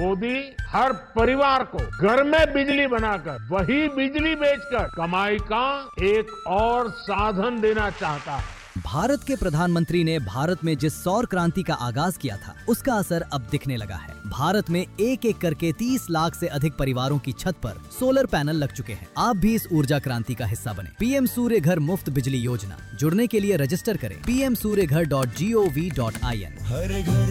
मोदी हर परिवार को घर में बिजली बनाकर वही बिजली बेचकर कमाई का एक और साधन देना चाहता है। भारत के प्रधानमंत्री ने भारत में जिस सौर क्रांति का आगाज किया था, उसका असर अब दिखने लगा है। भारत में एक एक करके 30 लाख से अधिक परिवारों की छत पर सोलर पैनल लग चुके हैं। आप भी इस ऊर्जा क्रांति का हिस्सा बने। पीएम सूर्य घर मुफ्त बिजली योजना, जुड़ने के लिए रजिस्टर करें pmsuryaghar.gov.in।